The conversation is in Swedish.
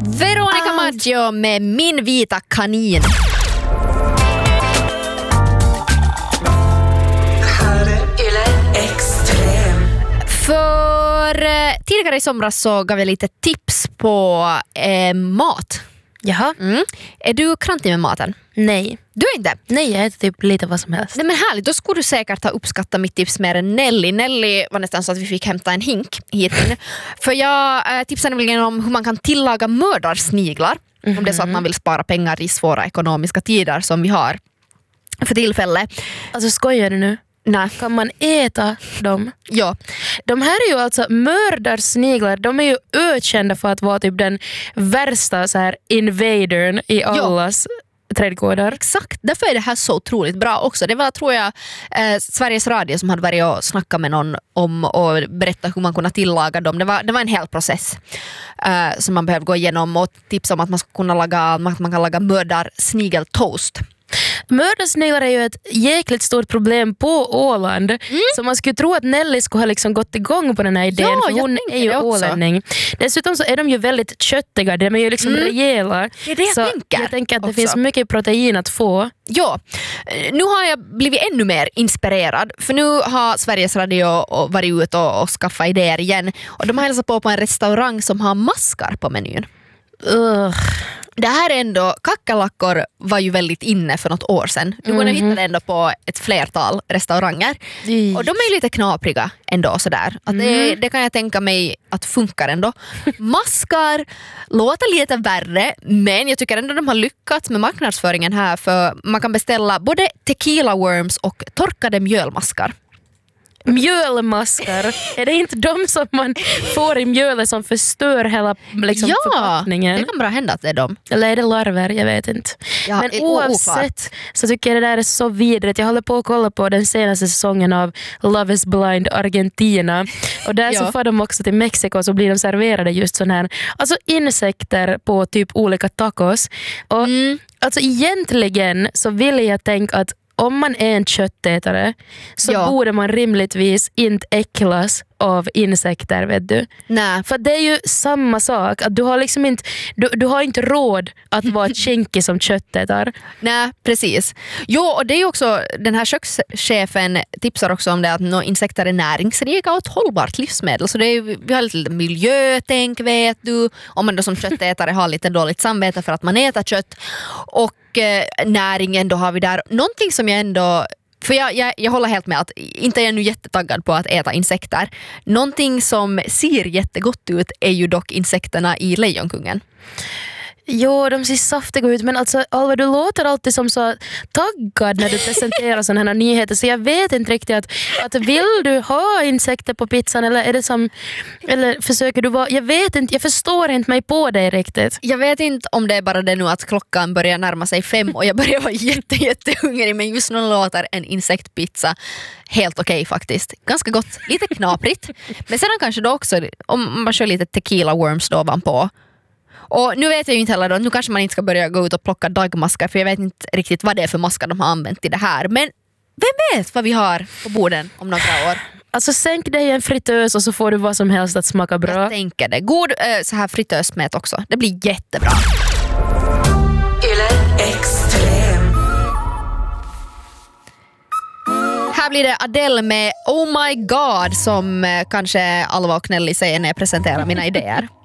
Veronica Maggio med Min vita kanin. För tidigare i somras så gav jag lite tips på mat. Jaha. Är du krantig med maten? Nej. Du är inte? Nej, jag äter typ lite vad som helst. Nej men härligt, då skulle du säkert ha uppskattat mitt tips mer än Nelly. Nelly var nästan så att vi fick hämta en hink hit in. För jag tipsade nämligen om hur man kan tillaga mördarsniglar. Om det är så att man vill spara pengar i svåra ekonomiska tider som vi har för tillfället. Alltså skojar du nu? Nej. Kan man äta dem? Ja. De här är ju alltså mördarsniglar. De är ju ökända för att vara typ den värsta så här invadern i allas trädgårdar. Exakt, därför är det här så otroligt bra också. Det var, tror jag, Sveriges Radio som hade varit och snackat med någon om och berätta hur man kunde tillaga dem. Det var en hel process som man behövde gå igenom och tipsa om att man kan laga mördarsnigeltoast. Mördarsniglar är ju ett jäkligt stort problem på Åland. Så man skulle tro att Nelly skulle ha liksom gått igång på den här idén. Ja, för hon är ju ålänning. Dessutom så är de ju väldigt köttiga. De är ju liksom rejäla. Det är det så jag tänker att det också finns mycket protein att få. Ja, nu har jag blivit ännu mer inspirerad. För nu har Sveriges Radio varit ute och skaffat idéer igen. Och de har hälsat på en restaurang som har maskar på menyn. Det här är ändå, kackerlackor var ju väldigt inne för något år sedan. Du kunde hitta det ändå på ett flertal restauranger. Och de är ju lite knapriga ändå sådär. Att det kan jag tänka mig att funkar ändå. Maskar låter lite värre, men jag tycker ändå de har lyckats med marknadsföringen här. För man kan beställa både tequila worms och torkade mjölmaskar. Mjölmaskar, är det inte de som man får i mjölet som förstör hela liksom, förpackningen? Det kan bra hända att det är de. Eller är det larver, jag vet inte. Ja, men oavsett så tycker jag det där är så vidrigt. Jag håller på att kolla på den senaste säsongen av Love is Blind Argentina. Och där så får de också till Mexiko, så blir de serverade just sån här, alltså insekter på typ olika tacos. Och alltså egentligen så vill jag tänka att om man är en köttätare så borde man rimligtvis inte äcklas av insekter, vet du. Nej. För det är ju samma sak. Att du har liksom inte, du har inte råd att vara kinkig som köttätare. Nej, precis. Jo, och det är ju också, den här kökschefen tipsar också om det att insekter är näringsrika och ett hållbart livsmedel. Så det är, vi har lite miljötänk, vet du. Om man då som köttätare har lite dåligt samvete för att man äter kött. Och näringen då har vi där. Någonting som jag ändå... För jag håller helt med att inte är jag nu jättetaggad på att äta insekter. Någonting som ser jättegott ut är ju dock insekterna i Lejonkungen. Jo, de ser saftiga ut, men alltså Alva, du låter alltid som så taggad när du presenterar sådana här nyheter, så jag vet inte riktigt att vill du ha insekter på pizzan eller är det som, eller försöker du vara, jag vet inte, jag förstår inte mig på dig riktigt. Jag vet inte om det är bara det nu att klockan börjar närma sig 5 och jag börjar vara jättehungrig, men just nu låter en insektpizza helt okej faktiskt. Ganska gott, lite knaprigt, men sedan kanske då också om man kör lite tequila worms då ovanpå. Och nu vet jag ju inte heller då, nu kanske man inte ska börja gå ut och plocka dagmaskar, för jag vet inte riktigt vad det är för maskar de har använt i det här. Men vem vet vad vi har på borden om några år? Alltså sänk dig i en fritös och så får du vad som helst att smaka bra. Jag tänker det. God så här fritösmet också. Det blir jättebra. Här blir det Adele med Oh My God, som kanske Alva och Nelly säger när jag presenterar mina idéer.